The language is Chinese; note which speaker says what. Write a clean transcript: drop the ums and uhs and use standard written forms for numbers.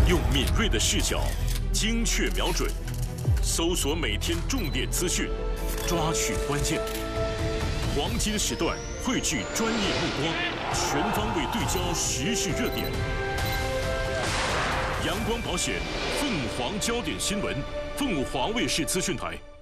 Speaker 1: 用敏锐的视角，精确瞄准，搜索每天重点资讯，抓取关键。黄金时段汇聚专业目光，全方位对焦时事热点。阳光保险，凤凰焦点新闻，凤凰卫视资讯台。